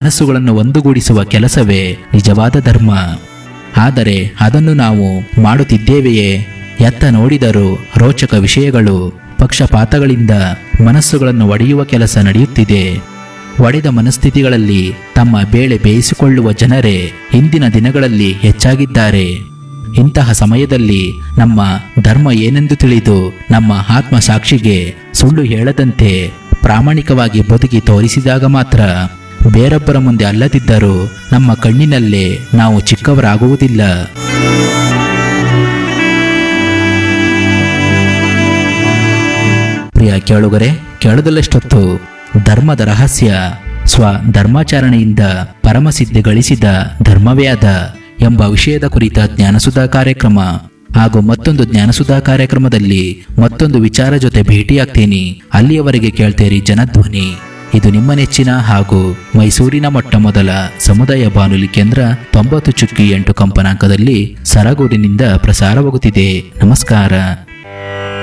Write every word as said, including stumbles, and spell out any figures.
ಮನಸ್ಸುಗಳನ್ನು ಒಂದುಗೂಡಿಸುವ ಕೆಲಸವೇ ನಿಜವಾದ ಧರ್ಮ. ಆದರೆ ಅದನ್ನು ನಾವು ಮಾಡುತ್ತಿದ್ದೇವೆಯೇ? ಎತ್ತ ನೋಡಿದರೂ ರೋಚಕ ವಿಷಯಗಳು, ಪಕ್ಷಪಾತಗಳಿಂದ ಮನಸ್ಸುಗಳನ್ನು ಒಡೆಯುವ ಕೆಲಸ ನಡೆಯುತ್ತಿದೆ. ಒಡೆದ ಮನಸ್ಥಿತಿಗಳಲ್ಲಿ ತಮ್ಮ ಬೇಳೆ ಬೇಯಿಸಿಕೊಳ್ಳುವ ಜನರೇ ಇಂದಿನ ದಿನಗಳಲ್ಲಿ ಹೆಚ್ಚಾಗಿದ್ದಾರೆ. ಇಂತಹ ಸಮಯದಲ್ಲಿ ನಮ್ಮ ಧರ್ಮ ಏನೆಂದು ತಿಳಿದು ನಮ್ಮ ಆತ್ಮ ಸಾಕ್ಷಿಗೆ ಸುಳ್ಳು ಹೇಳದಂತೆ ಪ್ರಾಮಾಣಿಕವಾಗಿ ಬದುಕಿ ತೋರಿಸಿದಾಗ ಮಾತ್ರ ಬೇರೊಬ್ಬರ ಮುಂದೆ ಅಲ್ಲದಿದ್ದರೂ ನಮ್ಮ ಕಣ್ಣಿನಲ್ಲೇ ನಾವು ಚಿಕ್ಕವರಾಗುವುದಿಲ್ಲ. ಪ್ರಿಯ ಕೇಳುಗರೆ, ಕೇಳದಲ್ಲಷ್ಟೊತ್ತು ಧರ್ಮದ ರಹಸ್ಯ ಸ್ವ ಧರ್ಮಾಚರಣೆಯಿಂದ ಪರಮಸಿದ್ಧಿ ಗಳಿಸಿದ ಧರ್ಮವೇ ಅದ ಎಂಬ ವಿಷಯದ ಕುರಿತ ಜ್ಞಾನಸುಧಾ ಕಾರ್ಯಕ್ರಮ ಹಾಗೂ ಮತ್ತೊಂದು ಜ್ಞಾನಸುಧಾ ಕಾರ್ಯಕ್ರಮದಲ್ಲಿ ಮತ್ತೊಂದು ವಿಚಾರ ಜೊತೆ ಭೇಟಿಯಾಗ್ತೀನಿ. ಅಲ್ಲಿಯವರೆಗೆ ಕೇಳ್ತೇರಿ ಜನಧ್ವನಿ. ಇದು ನಿಮ್ಮ ನೆಚ್ಚಿನ ಹಾಗೂ ಮೈಸೂರಿನ ಮೊಟ್ಟ ಮೊದಲ ಸಮುದಾಯ ಬಾನುಲಿ ಕೇಂದ್ರ ತೊಂಬತ್ತು ಚುಕ್ಕಿ ಎಂಟು ಕಂಪನಾಂಕದಲ್ಲಿ ಸರಗೂರಿನಿಂದ ಪ್ರಸಾರವಾಗುತ್ತಿದೆ. ನಮಸ್ಕಾರ.